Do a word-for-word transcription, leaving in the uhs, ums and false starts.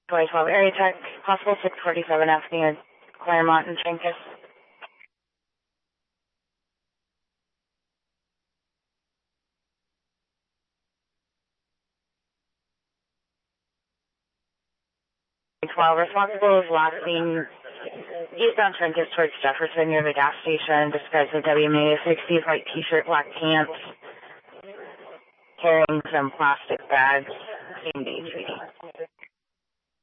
twenty twelve area tech, possible six forty-seven F near Claremont and Trancas. twelve, responsible is last seen eastbound Trancas towards Jefferson near the gas station, describes the W M A sixties, white t-shirt, black pants, carrying some plastic bags, same day treaty.